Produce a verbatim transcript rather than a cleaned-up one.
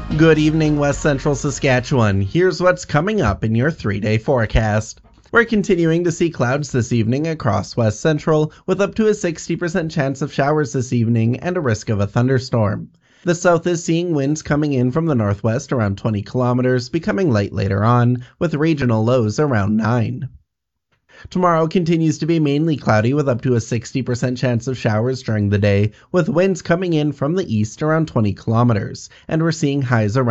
Good evening, West Central Saskatchewan. Here's what's coming up in your three-day forecast. We're continuing to see clouds this evening across West Central, with up to a sixty percent chance of showers this evening and a risk of a thunderstorm. The south is seeing winds coming in from the northwest around twenty kilometers, becoming light later on, with regional lows around nine. Tomorrow continues to be mainly cloudy with up to a sixty percent chance of showers during the day, with winds coming in from the east around twenty kilometers, and we're seeing highs around